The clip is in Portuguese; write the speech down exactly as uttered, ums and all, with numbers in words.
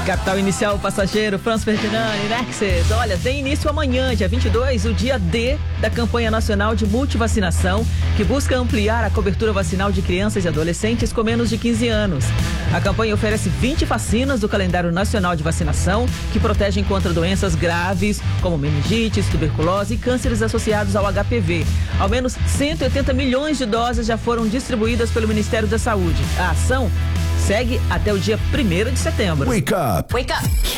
Capital Inicial Passageiro, Franz Ferdinand, Nexus. Olha, tem início amanhã, dia vinte e dois, o dia D da campanha nacional de multivacinação, que busca ampliar a cobertura vacinal de crianças e adolescentes com menos de quinze anos. A campanha oferece vinte vacinas do calendário nacional de vacinação, que protegem contra doenças graves, como meningites, tuberculose e cânceres associados ao H P V. Ao menos cento e oitenta milhões de doses já foram distribuídas pelo Ministério da Saúde. A ação segue até o dia primeiro de setembro. Wake up! Wake up!